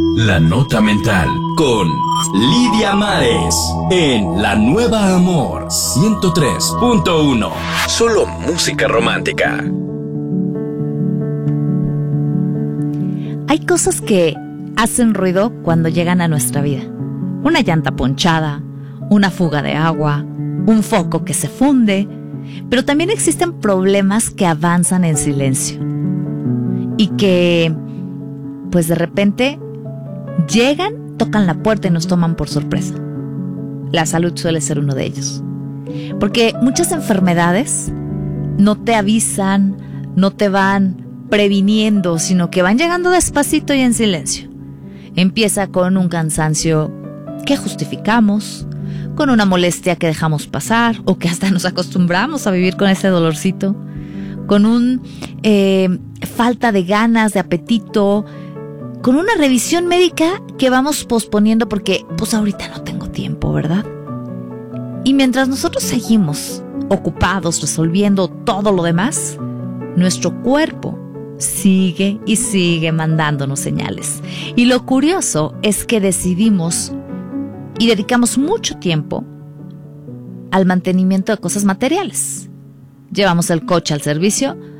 La Nota Mental con Lidia Mares en La Nueva Amor 103.1. Solo música romántica. Hay cosas que hacen ruido cuando llegan a nuestra vida. Una llanta ponchada, una fuga de agua, un foco que se funde, pero también existen problemas que avanzan en silencio y que, pues de repente, llegan, tocan la puerta y nos toman por sorpresa. La salud suele ser uno de ellos. Porque muchas enfermedades no te avisan, no te van previniendo, sino que van llegando despacito y en silencio. Empieza con un cansancio que justificamos, con una molestia que dejamos pasar o que hasta nos acostumbramos a vivir con ese dolorcito, con un falta de ganas, de apetito, con una revisión médica que vamos posponiendo porque pues ahorita no tengo tiempo, ¿verdad? Y mientras nosotros seguimos ocupados resolviendo todo lo demás, nuestro cuerpo sigue y sigue mandándonos señales. Y lo curioso es que decidimos y dedicamos mucho tiempo al mantenimiento de cosas materiales. Llevamos el coche al servicio,